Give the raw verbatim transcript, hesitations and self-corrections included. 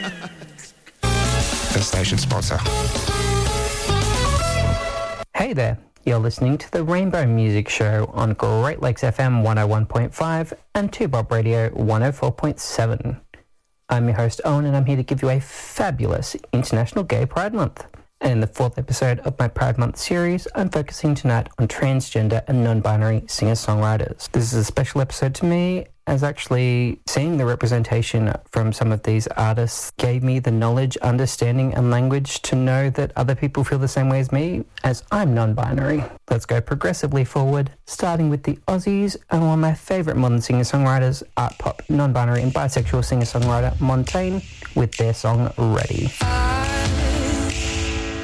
The station sponsor. Hey there, you're listening to the Rainbow Music Show on Great Lakes F M one oh one point five and two Bob Radio one oh four point seven. I'm your host Owen and I'm here to give you a fabulous International Gay Pride Month. And in the fourth episode of my Pride Month series, I'm focusing tonight on transgender and non-binary singer-songwriters. This is a special episode to me, as actually seeing the representation from some of these artists gave me the knowledge, understanding and language to know that other people feel the same way as me, as I'm non-binary. Let's go progressively forward, starting with the Aussies and one of my favourite modern singer-songwriters, art pop, non-binary and bisexual singer-songwriter Montaigne, with their song Ready. I